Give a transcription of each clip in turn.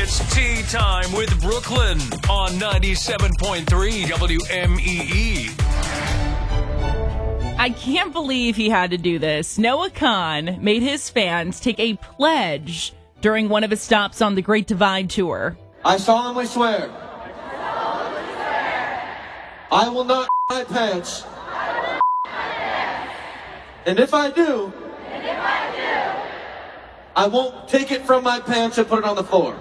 It's tea time with Brooklyn on 97.3 WMEE. I can't believe he had to do this. Noah Kahan made his fans take a pledge during one of his stops on the Great Divide Tour. I solemnly swear. I will not my pants. And if I do, I won't take it from my pants and put it on the floor.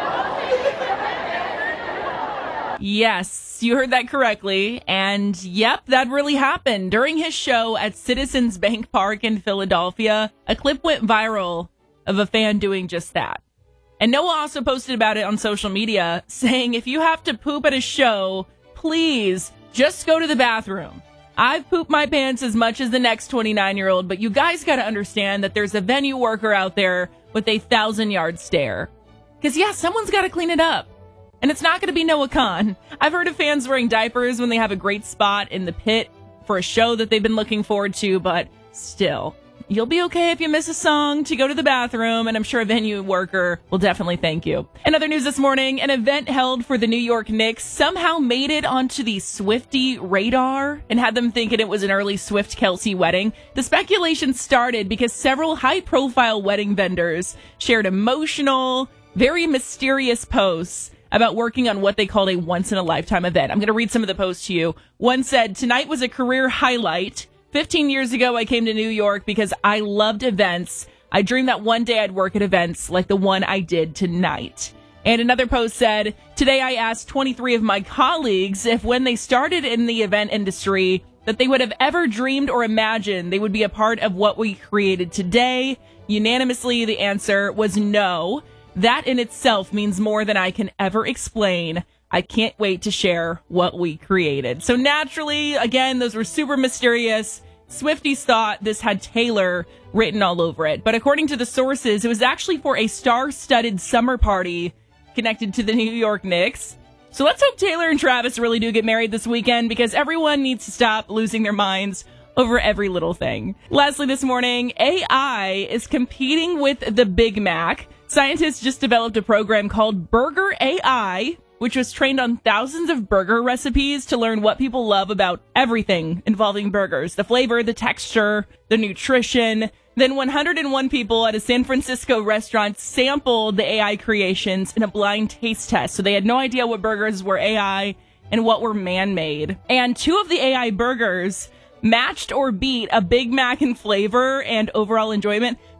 Yes, you heard that correctly. And yep, that really happened. During his show at Citizens Bank Park in Philadelphia, a clip went viral of a fan doing just that. And Noah also posted about it on social media, saying, if you have to poop at a show, please just go to the bathroom. I've pooped my pants as much as the next 29-year-old, but you guys got to understand that there's a venue worker out there with a 1,000-yard stare. Because, yeah, someone's got to clean it up. And it's not going to be Noah Kahan. I've heard of fans wearing diapers when they have a great spot in the pit for a show that they've been looking forward to, but still, you'll be okay if you miss a song to go to the bathroom, and I'm sure a venue worker will definitely thank you. In other news this morning, an event held for the New York Knicks somehow made it onto the Swiftie radar and had them thinking it was an early Swift-Kelsey wedding. The speculation started because several high-profile wedding vendors shared emotional, very mysterious posts about working on what they called a once-in-a-lifetime event. I'm going to read some of the posts to you. One said, tonight was a career highlight. 15 years ago, I came to New York because I loved events. I dreamed that one day I'd work at events like the one I did tonight. And another post said, today I asked 23 of my colleagues if when they started in the event industry that they would have ever dreamed or imagined they would be a part of what we created today. Unanimously, the answer was no. That in itself means more than I can ever explain. I can't wait to share what we created. So naturally, again, those were super mysterious. Swifties thought this had Taylor written all over it. But according to the sources, it was actually for a star-studded summer party connected to the New York Knicks. So let's hope Taylor and Travis really do get married this weekend, because everyone needs to stop losing their minds over every little thing. Lastly this morning, AI is competing with the Big Mac. Scientists just developed a program called Burger AI, which was trained on thousands of burger recipes to learn what people love about everything involving burgers. The flavor, the texture, the nutrition. Then 101 people at a San Francisco restaurant sampled the AI creations in a blind taste test. So they had no idea what burgers were AI and what were man-made. And 2 of the AI burgers matched or beat a Big Mac in flavor and overall enjoyment.